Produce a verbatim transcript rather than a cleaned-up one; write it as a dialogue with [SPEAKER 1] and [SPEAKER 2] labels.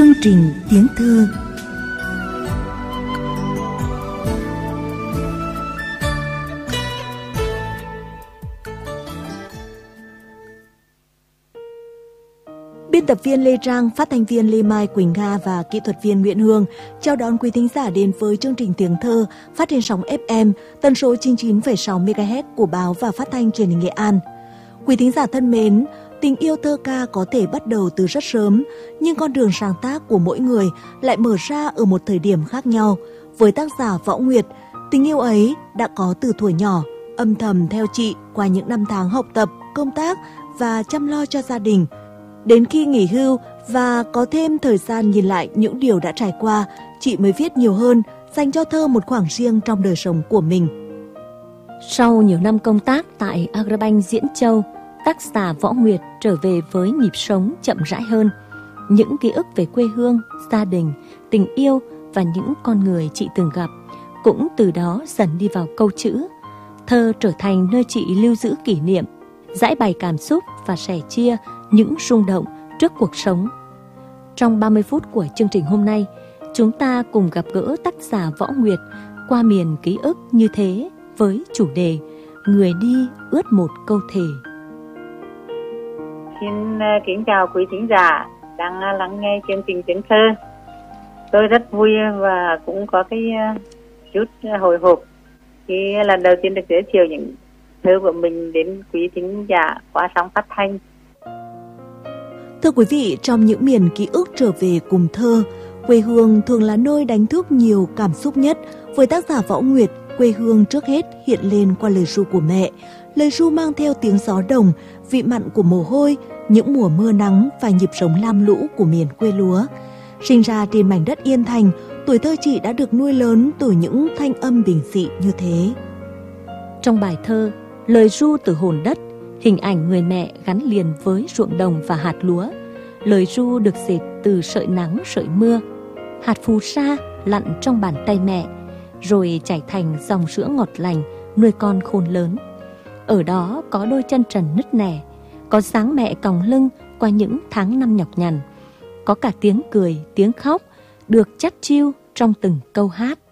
[SPEAKER 1] Chương trình tiếng thơ. Biên tập viên Lê Trang, phát thanh viên Lê Mai Quỳnh Nga và kỹ thuật viên Nguyễn Hương chào đón quý thính giả đến với chương trình tiếng thơ phát trên sóng ép em tần số chín mươi chín phẩy sáu mê ga héc của báo và phát thanh truyền hình Nghệ An. Quý thính giả thân mến, tình yêu thơ ca có thể bắt đầu từ rất sớm, nhưng con đường sáng tác của mỗi người lại mở ra ở một thời điểm khác nhau. Với tác giả Võ Nguyệt, tình yêu ấy đã có từ thuở nhỏ, âm thầm theo chị qua những năm tháng học tập, công tác và chăm lo cho gia đình. Đến khi nghỉ hưu và có thêm thời gian nhìn lại những điều đã trải qua, chị mới viết nhiều hơn, dành cho thơ một khoảng riêng trong đời sống của mình.
[SPEAKER 2] Sau nhiều năm công tác tại Agribank Diễn Châu, tác giả Võ Nguyệt trở về với nhịp sống chậm rãi hơn. Những ký ức về quê hương, gia đình, tình yêu và những con người chị từng gặp cũng từ đó dần đi vào câu chữ. Thơ trở thành nơi chị lưu giữ kỷ niệm, giải bày cảm xúc và sẻ chia những rung động trước cuộc sống. Trong ba mươi phút của chương trình hôm nay, chúng ta cùng gặp gỡ tác giả Võ Nguyệt qua miền ký ức như thế với chủ đề Người đi ướt một câu thề.
[SPEAKER 3] Xin kính chào quý thính giả đang lắng nghe chương trình tiếng thơ. Tôi rất vui và cũng có cái chút hồi hộp khi lần đầu tiên được giới thiệu những thơ của mình đến quý thính giả qua sóng phát thanh.
[SPEAKER 1] Thưa quý vị, trong những miền ký ức trở về cùng thơ, quê hương thường là nơi đánh thức nhiều cảm xúc nhất. Với tác giả Võ Nguyệt, quê hương trước hết hiện lên qua lời ru của mẹ. Lời ru mang theo tiếng gió đồng, vị mặn của mồ hôi, những mùa mưa nắng và nhịp sống lam lũ của miền quê lúa. Sinh ra trên mảnh đất Yên Thành, tuổi thơ chị đã được nuôi lớn từ những thanh âm bình dị như thế.
[SPEAKER 2] Trong bài thơ, lời ru từ hồn đất, hình ảnh người mẹ gắn liền với ruộng đồng và hạt lúa. Lời ru được dệt từ sợi nắng sợi mưa. Hạt phù sa lặn trong bàn tay mẹ, rồi chảy thành dòng sữa ngọt lành nuôi con khôn lớn. Ở đó có đôi chân trần nứt nẻ, có dáng mẹ còng lưng qua những tháng năm nhọc nhằn, có cả tiếng cười, tiếng khóc được chắt chiu trong từng câu hát.